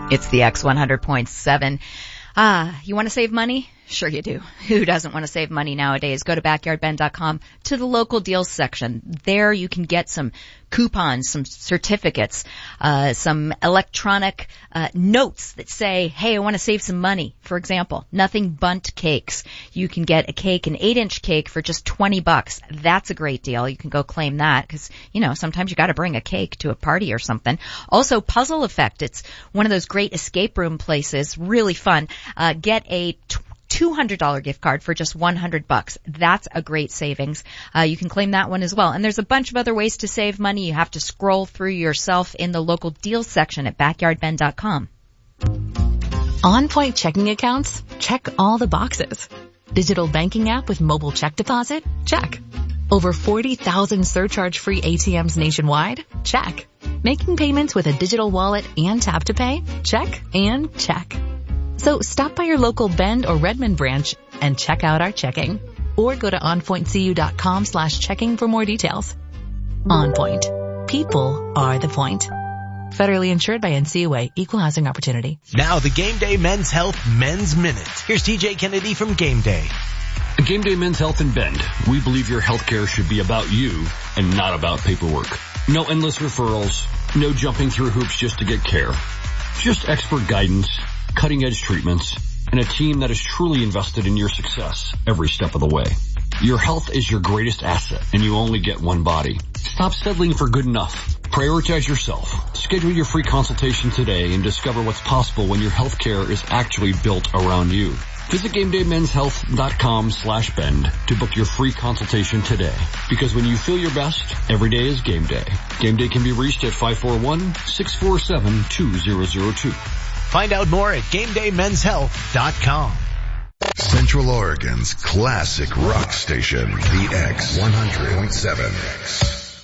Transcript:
It's the X100.7. You want to save money? Sure you do. Who doesn't want to save money nowadays? Go to backyardben.com to the local deals section. There you can get some coupons, some certificates, some electronic notes that say, hey, I want to save some money. For example, Nothing Bundt cakes. You can get a cake, an 8-inch cake for just $20. That's a great deal. You can go claim that because, sometimes you got to bring a cake to a party or something. Also, Puzzle Effect. It's one of those great escape room places. Really fun. Get a $200 gift card for just $100. That's a great savings. You can claim that one as well. And there's a bunch of other ways to save money. You have to scroll through yourself in the local deals section at backyardben.com. On Point checking accounts? Check all the boxes. Digital banking app with mobile check deposit? Check. Over 40,000 surcharge-free ATMs nationwide? Check. Making payments with a digital wallet and tap to pay? Check and check. So stop by your local Bend or Redmond branch and check out our checking. Or go to onpointcu.com/checking for more details. On Point. People are the point. Federally insured by NCUA. Equal housing opportunity. Now the Game Day Men's Health Men's Minute. Here's TJ Kennedy from Game Day. At Game Day Men's Health in Bend, we believe your healthcare should be about you and not about paperwork. No endless referrals, no jumping through hoops just to get care. Just expert guidance, cutting-edge treatments, and a team that is truly invested in your success every step of the way. Your health is your greatest asset, and you only get one body. Stop settling for good enough. Prioritize yourself. Schedule your free consultation today and discover what's possible when your health care is actually built around you. Visit GameDayMen'sHealth.com/bend to book your free consultation today. Because when you feel your best, every day is game day. Game Day can be reached at 541-647-2002. Find out more at GameDayMen'sHealth.com. Central Oregon's classic rock station, the X100.7.